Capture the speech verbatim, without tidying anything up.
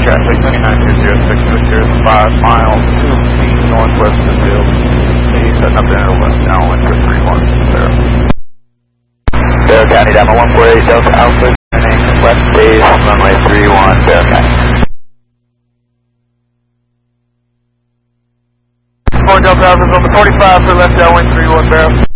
traffic, twenty-nine two zero six zero five miles, two feet northwest of the field. He's setting up in west downwind for three one zero. Zero County, Demo one four eight Delta Alpha, turning west base, runway three one, Zero County. four Delta Alpha, on the forty-five for left downwind three one, Zero.